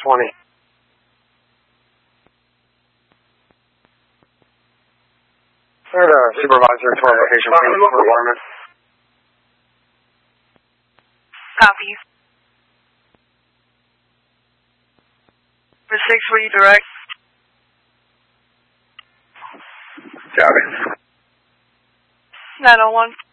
20. Third supervisor to our location, please, requirement. Copy. For 6 for you direct. Copy. 901.